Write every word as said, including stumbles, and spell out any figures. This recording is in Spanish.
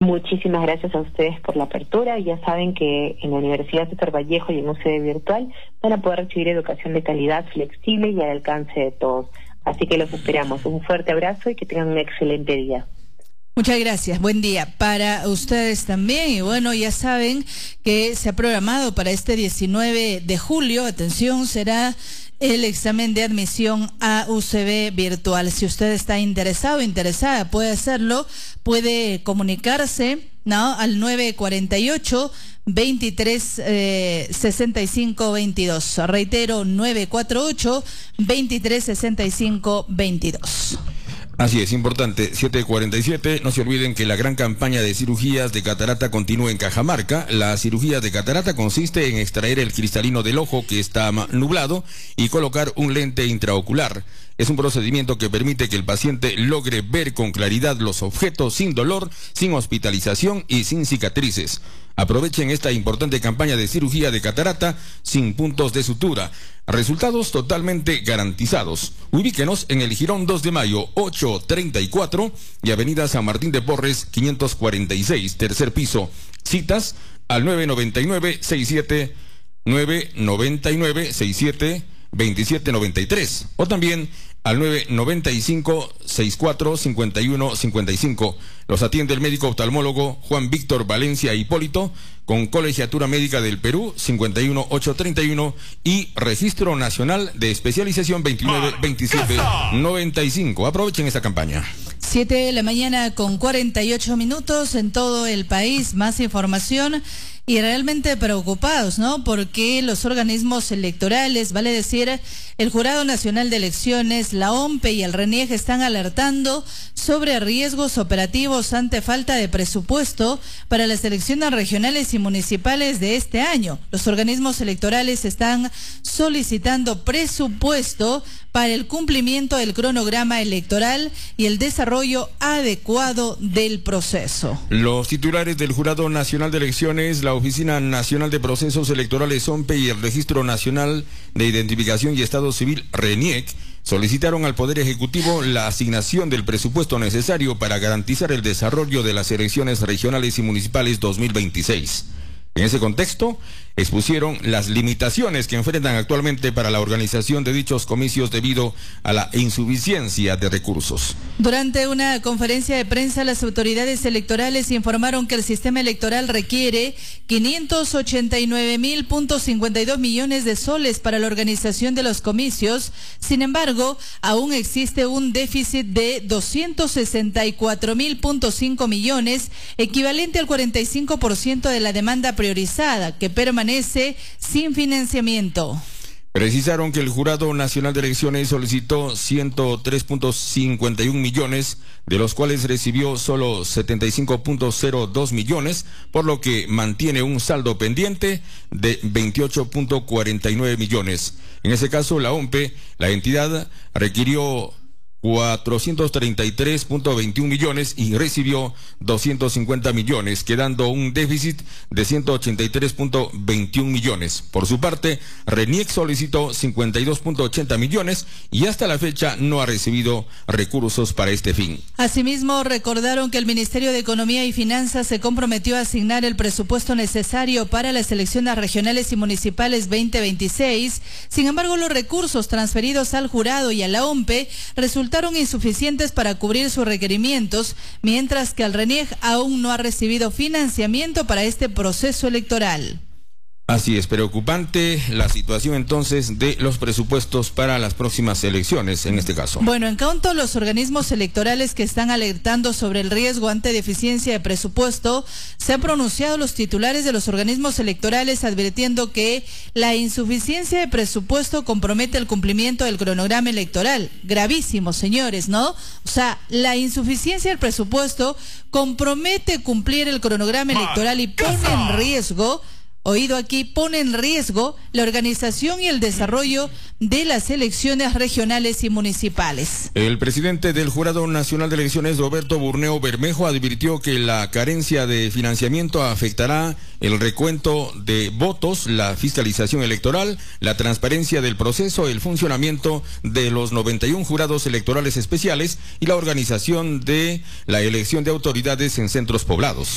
Muchísimas gracias a ustedes por la apertura. Ya saben que en la Universidad César Vallejo y en U C B Virtual van a poder recibir educación de calidad, flexible y al alcance de todos. Así que los esperamos. Un fuerte abrazo y que tengan un excelente día. Muchas gracias, buen día para ustedes también. Y bueno, ya saben que se ha programado para este diecinueve de julio, atención, será el examen de admisión a U C B Virtual. Si usted está interesado o interesada, puede hacerlo, puede comunicarse, ¿no?, al nueve cuarenta y ocho, veintitrés, sesenta y cinco, veintidós. Reitero, nueve cuatro ocho, veintitrés, sesenta y cinco, veintidós. Así es, importante, siete cuarenta y siete, no se olviden que la gran campaña de cirugías de catarata continúa en Cajamarca. La cirugía de catarata consiste en extraer el cristalino del ojo que está nublado y colocar un lente intraocular. Es un procedimiento que permite que el paciente logre ver con claridad los objetos sin dolor, sin hospitalización y sin cicatrices. Aprovechen esta importante campaña de cirugía de catarata sin puntos de sutura. Resultados totalmente garantizados. Ubíquenos en el Jirón dos de mayo, ochocientos treinta y cuatro y Avenida San Martín de Porres, quinientos cuarenta y seis, tercer piso. Citas al nueve nueve nueve, sesenta y siete, nueve nueve nueve, sesenta y siete, veintisiete noventa y tres o también al nueve nueve cinco, sesenta y cuatro, cincuenta y uno, cincuenta y cinco. Los atiende el médico oftalmólogo Juan Víctor Valencia Hipólito, con colegiatura médica del Perú, cincuenta y uno, ochocientos treinta y uno, y Registro Nacional de Especialización veintinueve, veintisiete, noventa y cinco. Aprovechen esta campaña. siete de la mañana con cuarenta y ocho minutos en todo el país. Más información. Y realmente preocupados, ¿no? Porque los organismos electorales, vale decir, el Jurado Nacional de Elecciones, la O M P E y el RENIEG están alertando sobre riesgos operativos ante falta de presupuesto para las elecciones regionales y municipales de este año. Los organismos electorales están solicitando presupuesto para el cumplimiento del cronograma electoral y el desarrollo adecuado del proceso. Los titulares del Jurado Nacional de Elecciones, la Oficina Nacional de Procesos Electorales O M P E y el Registro Nacional de Identificación y Estado Civil RENIEC solicitaron al Poder Ejecutivo la asignación del presupuesto necesario para garantizar el desarrollo de las elecciones regionales y municipales dos mil veintiséis. En ese contexto, expusieron las limitaciones que enfrentan actualmente para la organización de dichos comicios debido a la insuficiencia de recursos. Durante una conferencia de prensa, las autoridades electorales informaron que el sistema electoral requiere quinientos ochenta y nueve mil cincuenta y dos millones de soles para la organización de los comicios. Sin embargo, aún existe un déficit de doscientos sesenta y cuatro mil cinco millones, equivalente al cuarenta y cinco por ciento de la demanda priorizada, que permanece sin financiamiento. Precisaron que el Jurado Nacional de Elecciones solicitó ciento tres punto cincuenta y uno millones, de los cuales recibió solo setenta y cinco punto cero dos millones, por lo que mantiene un saldo pendiente de veintiocho punto cuarenta y nueve millones. En ese caso, la O M P E, la entidad, requirió cuatrocientos treinta y tres punto veintiuno millones y recibió doscientos cincuenta millones, quedando un déficit de ciento ochenta y tres punto veintiuno millones. Por su parte, RENIEC solicitó cincuenta y dos punto ochenta millones y hasta la fecha no ha recibido recursos para este fin. Asimismo, recordaron que el Ministerio de Economía y Finanzas se comprometió a asignar el presupuesto necesario para las elecciones regionales y municipales veinte veintiséis. Sin embargo, los recursos transferidos al jurado y a la O M P E resultaron resultaron insuficientes para cubrir sus requerimientos, mientras que el RENIEG aún no ha recibido financiamiento para este proceso electoral. Así es, preocupante la situación entonces de los presupuestos para las próximas elecciones en este caso. Bueno, en cuanto a los organismos electorales que están alertando sobre el riesgo ante deficiencia de presupuesto, se han pronunciado los titulares de los organismos electorales advirtiendo que la insuficiencia de presupuesto compromete el cumplimiento del cronograma electoral. Gravísimo, señores, ¿no? O sea, la insuficiencia del presupuesto compromete cumplir el cronograma electoral y pone en riesgo... Oído aquí, pone en riesgo la organización y el desarrollo de las elecciones regionales y municipales. El presidente del Jurado Nacional de Elecciones, Roberto Burneo Bermejo, advirtió que la carencia de financiamiento afectará el recuento de votos, la fiscalización electoral, la transparencia del proceso, el funcionamiento de los noventa y uno jurados electorales especiales y la organización de la elección de autoridades en centros poblados.